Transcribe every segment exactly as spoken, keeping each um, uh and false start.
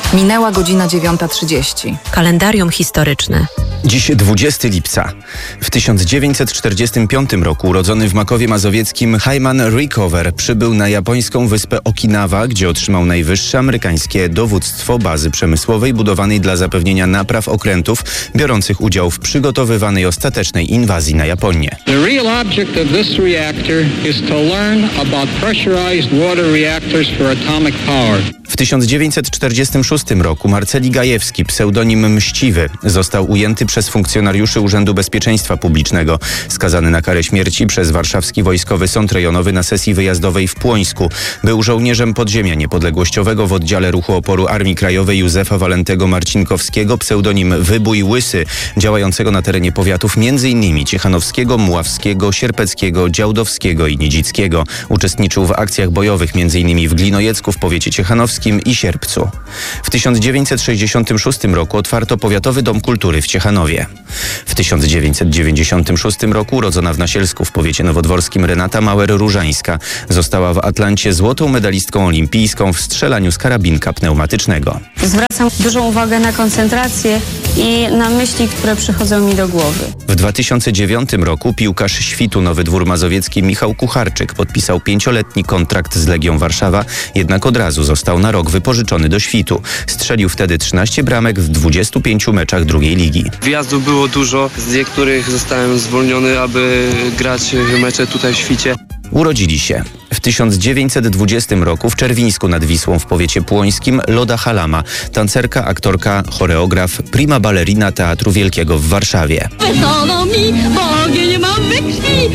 Minęła godzina dziewiąta trzydzieści. Kalendarium historyczne. Dziś dwudziestego lipca. W tysiąc dziewięćset czterdziestym piątym roku urodzony w Makowie Mazowieckim Hyman Rickover przybył na japońską wyspę Okinawa, gdzie otrzymał najwyższe amerykańskie dowództwo bazy przemysłowej budowanej dla zapewnienia napraw okrętów biorących udział w przygotowywanej ostatecznej inwazji na Japonię. The real object of this reactor is to learn about pressurized water reactors for atomic power. W tysiąc dziewięćset czterdziestym szóstym roku Marceli Gajewski, pseudonim Mściwy, został ujęty przez funkcjonariuszy Urzędu Bezpieczeństwa Publicznego. Skazany na karę śmierci przez Warszawski Wojskowy Sąd Rejonowy na sesji wyjazdowej w Płońsku. Był żołnierzem podziemia niepodległościowego w oddziale ruchu oporu Armii Krajowej Józefa Walentego Marcinkowskiego, pseudonim Wybój Łysy, działającego na terenie powiatów m.in. Ciechanowskiego, Mławskiego, Sierpeckiego, Działdowskiego i Niedzickiego. Uczestniczył w akcjach bojowych m.in. w Glinojecku w powiecie ciechanowskim i Sierpcu. W tysiąc dziewięćset sześćdziesiątym szóstym roku otwarto Powiatowy Dom Kultury w Ciechanowie. W tysiąc dziewięćset dziewięćdziesiątym szóstym roku urodzona w Nasielsku w powiecie nowodworskim Renata Mauer-Różańska została w Atlancie złotą medalistką olimpijską w strzelaniu z karabinka pneumatycznego. Zwracam dużą uwagę na koncentrację i na myśli, które przychodzą mi do głowy. W dwa tysiące dziewiątym roku piłkarz Świtu Nowy Dwór Mazowiecki Michał Kucharczyk podpisał pięcioletni kontrakt z Legią Warszawa, jednak od razu został na rok wypożyczony do Świtu. Strzelił wtedy trzynaście bramek w dwudziestu pięciu meczach drugiej ligi. Wjazdów było dużo, z niektórych zostałem zwolniony, aby grać mecze tutaj w Świcie. Urodzili się w tysiąc dziewięćset dwudziestym roku w Czerwińsku nad Wisłą w powiecie płońskim Loda Halama, tancerka, aktorka, choreograf, prima ballerina Teatru Wielkiego w Warszawie. Wesoło mi, bo ogień mam we krwi.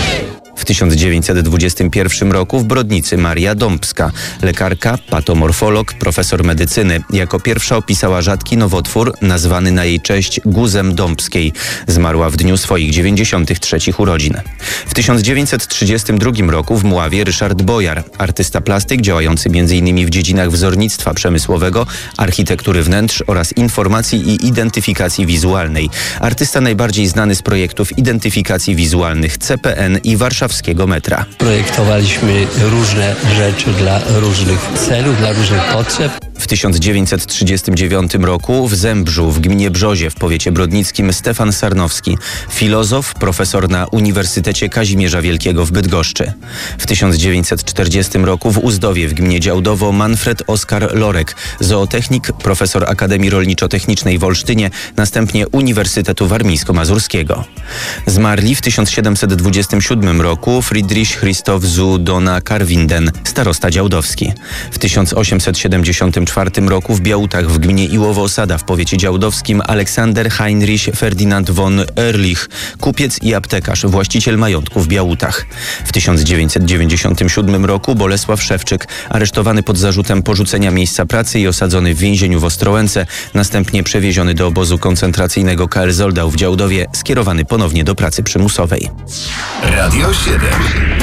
W tysiąc dziewięćset dwudziestym pierwszym roku w Brodnicy Maria Dąbska, lekarka, patomorfolog, profesor medycyny. Jako pierwsza opisała rzadki nowotwór nazwany na jej cześć guzem dąbskiej. Zmarła w dniu swoich dziewięćdziesiątych trzecich urodzin. W tysiąc dziewięćset trzydziestym drugim roku w Mławie Ryszard Bojar, artysta plastyk działający m.in. w dziedzinach wzornictwa przemysłowego, architektury wnętrz oraz informacji i identyfikacji wizualnej. Artysta najbardziej znany z projektów identyfikacji wizualnych C P N i warszawskiego metra. Projektowaliśmy różne rzeczy dla różnych celów, dla różnych potrzeb. W tysiąc dziewięćset trzydziestym dziewiątym roku w Zębrzu w gminie Brzozie w powiecie brodnickim Stefan Sarnowski, filozof, profesor na Uniwersytecie Kazimierza Wielkiego w Bydgoszczy. W tysiąc dziewięćset czterdziestym roku w Uzdowie w gminie Działdowo Manfred Oskar Lorek, zootechnik, profesor Akademii Rolniczo-Technicznej w Olsztynie, następnie Uniwersytetu Warmińsko-Mazurskiego. Zmarli w tysiąc siedemset dwudziestym siódmym roku Friedrich Christoph zu Dohna-Karwinden, starosta działdowski. W tysiąc osiemset siedemdziesiątym czwartym roku w Białutach w gminie Iłowo-Osada w powiecie działdowskim Aleksander Heinrich Ferdinand von Ehrlich, kupiec i aptekarz, właściciel majątku w Białutach. W tysiąc dziewięćset dziewięćdziesiątym siódmym roku Bolesław Szewczyk, aresztowany pod zarzutem porzucenia miejsca pracy i osadzony w więzieniu w Ostrołęce, następnie przewieziony do obozu koncentracyjnego K L Zoldau w Działdowie, skierowany ponownie do pracy przymusowej. Radio siedem.